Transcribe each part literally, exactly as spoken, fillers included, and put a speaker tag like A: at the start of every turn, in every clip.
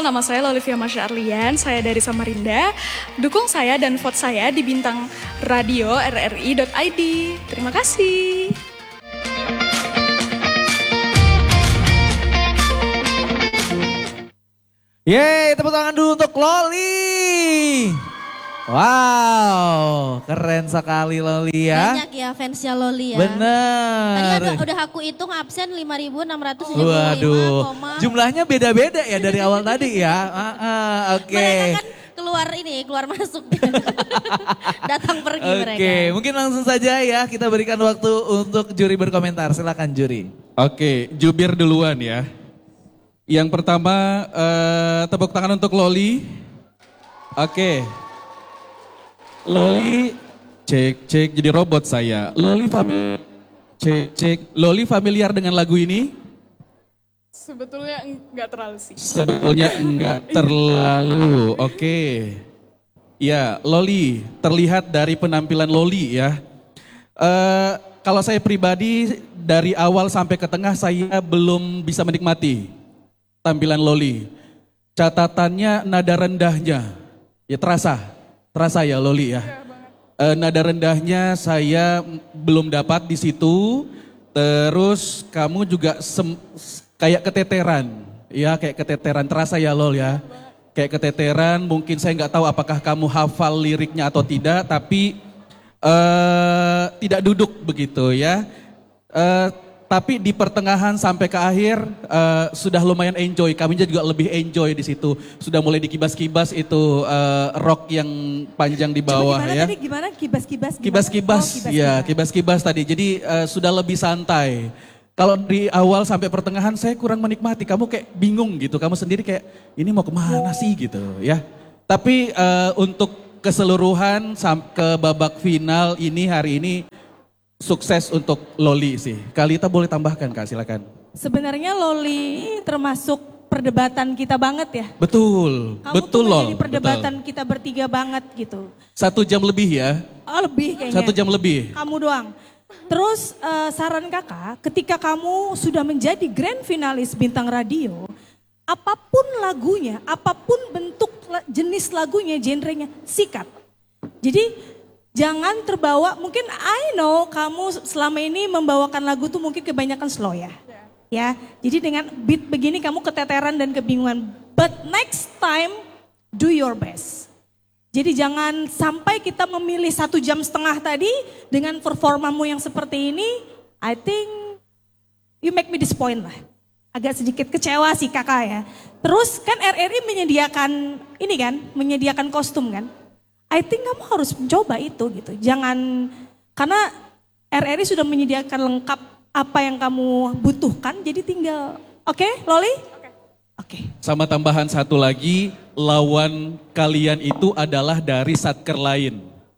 A: Halo, nama saya Lolivia Masya Arlian, saya dari Samarinda. Dukung saya dan vote saya di bintang radio r r i dot i d. Terima kasih.
B: Yeay, tepuk tangan dulu untuk Loli. Wow, keren sekali Loli ya.
C: Banyak ya fansnya Loli ya.
B: Bener.
C: Tadi ada, udah aku hitung absen lima ribu enam ratus tujuh puluh lima.
B: Waduh, jumlahnya beda-beda ya dari awal tadi ya. Ah, ah, Oke. Okay.
C: Mereka kan keluar ini, keluar masuk. Datang pergi
B: okay.
C: mereka.
B: Oke, mungkin langsung saja ya kita berikan waktu untuk juri berkomentar. Silakan juri.
D: Oke, jubir duluan ya. Yang pertama uh, tepuk tangan untuk Loli. Oke. Loli, cek cek jadi robot saya. Loli familiar. Cek cek. Loli familiar dengan lagu ini?
A: Sebetulnya enggak terlalu sih.
D: Sebetulnya enggak terlalu. Oke. Ya, Loli terlihat dari penampilan Loli ya. Uh, kalau saya pribadi dari awal sampai ke tengah saya belum bisa menikmati tampilan Loli. Catatannya nada rendahnya. Ya terasa, terasa ya Loli ya. E, nada rendahnya saya belum dapat di situ. Terus kamu juga sem, kayak keteteran. Ya kayak keteteran, terasa ya Lol ya. Kayak keteteran, mungkin saya nggak tahu apakah kamu hafal liriknya atau tidak. Tapi e, tidak duduk begitu ya. E, Tapi di pertengahan sampai ke akhir uh, sudah lumayan enjoy. Kami juga lebih enjoy di situ. Sudah mulai dikibas-kibas itu uh, rock yang panjang di bawah.
E: Cuma gimana
D: ya.
E: tadi gimana kibas-kibas?
D: Kibas-kibas,
E: oh,
D: ya kibas-kibas tadi. Jadi uh, sudah lebih santai. Kalau di awal sampai pertengahan saya kurang menikmati. Kamu kayak bingung gitu. Kamu sendiri kayak ini mau kemana sih gitu ya. Tapi uh, untuk keseluruhan sampai ke babak final ini hari ini. Sukses untuk Loli sih. Kalita boleh tambahkan Kak, silakan.
E: Sebenarnya Loli termasuk perdebatan kita banget ya.
D: Betul,
E: Kamu
D: betul
E: tuh
D: loh.
E: menjadi perdebatan betul. Kita bertiga banget gitu.
D: Satu jam lebih ya?
E: Oh lebih kayaknya.
D: Satu jam lebih.
E: Kamu doang. Terus uh, saran kakak, ketika kamu sudah menjadi grand finalis bintang radio, apapun lagunya, apapun bentuk jenis lagunya, genrenya, sikat. Jadi jangan terbawa, mungkin I know kamu selama ini membawakan lagu tuh mungkin kebanyakan slow ya. Ya, jadi dengan beat begini kamu keteteran dan kebingungan. But next time, do your best. Jadi jangan sampai kita memilih satu jam setengah tadi dengan performamu yang seperti ini. I think you make me disappoint lah. Agak sedikit kecewa sih kakak ya. Terus kan R R I menyediakan ini kan, menyediakan kostum kan. I think kamu harus mencoba itu gitu. Jangan, karena R R I sudah menyediakan lengkap apa yang kamu butuhkan. Jadi tinggal, oke okay, Loli? Oke. Okay. Okay.
D: Sama tambahan satu lagi, lawan kalian itu adalah dari satker lain.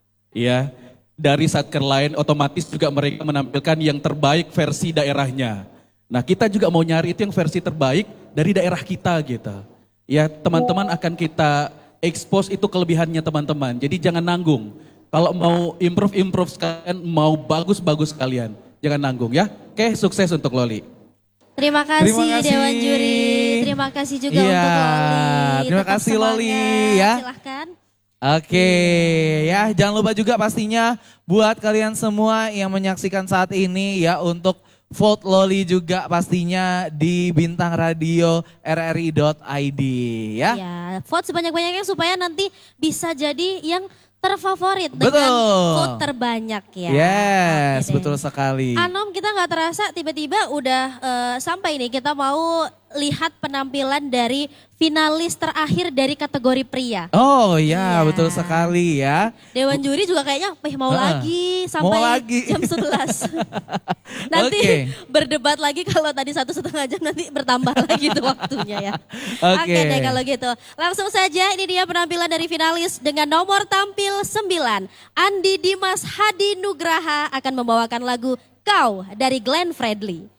D: Ya, dari satker lain otomatis juga mereka menampilkan yang terbaik versi daerahnya. Nah kita juga mau nyari itu yang versi terbaik dari daerah kita gitu. Ya teman-teman akan kita expose itu kelebihannya teman-teman. Jadi jangan nanggung. Kalau mau improve-improve sekalian, mau bagus-bagus sekalian. Jangan nanggung ya. Oke, sukses untuk Loli.
C: Terima kasih,
B: Terima kasih.
C: Dewan Juri. Terima kasih juga
B: ya,
C: untuk Loli.
B: Terima
C: Tetap
B: kasih
C: semangat.
B: Loli ya.
C: Silahkan.
B: Oke ya, jangan lupa juga pastinya buat kalian semua yang menyaksikan saat ini ya untuk vote Loli juga pastinya di bintang radio r r i dot i d ya.
C: Ya, vote sebanyak-banyaknya supaya nanti bisa jadi yang terfavorit
B: Betul.
C: dengan vote terbanyak ya.
B: Yes,
C: Oke
B: betul
C: deh.
B: sekali.
C: Anom, kita nggak terasa tiba-tiba udah uh, sampai nih, kita mau lihat penampilan dari finalis terakhir dari kategori pria.
B: Oh ya,
C: Iya.
B: betul sekali ya.
C: Dewan juri juga kayaknya eh, mau
B: Uh,
C: lagi sampai
B: mau lagi.
C: jam sebelas. Nanti
B: Oke.
C: berdebat lagi, kalau tadi satu setengah jam nanti bertambah lagi tuh waktunya ya.
B: Oke.
C: Oke deh kalau gitu. Langsung saja ini dia penampilan dari finalis dengan nomor tampil sembilan. Andi Dimas Hadi Nugraha akan membawakan lagu Kau dari Glenn Fredly.